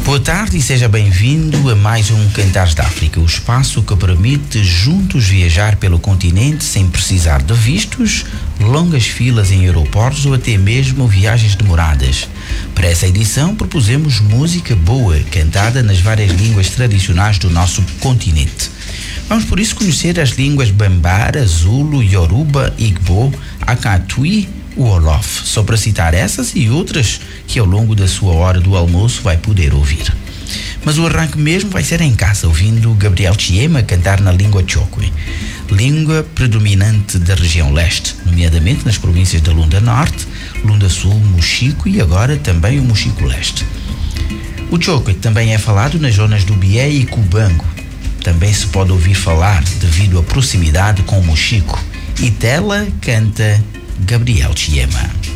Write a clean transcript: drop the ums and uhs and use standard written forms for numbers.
Boa tarde e seja bem-vindo a mais um Cantares da África, o espaço que permite juntos viajar pelo continente sem precisar de vistos, longas filas em aeroportos ou até mesmo viagens demoradas. Para essa edição propusemos música boa, cantada nas várias línguas tradicionais do nosso continente. Vamos por isso conhecer as línguas Bambara, Zulu, Yoruba, Igbo, Akatui, Wolof, só para citar essas e outras que ao longo da sua hora do almoço vai poder ouvir. Mas o arranque mesmo vai ser em casa, ouvindo Gabriel Chiema cantar na língua Chokwe, língua predominante da região leste, nomeadamente nas províncias da Lunda Norte, Lunda Sul, Mochico e agora também o Mochico Leste. O Chokwe também é falado nas zonas do Bié e Cubango. Também se pode ouvir falar devido à proximidade com o Mochico. E dela canta Gabriel Chiema.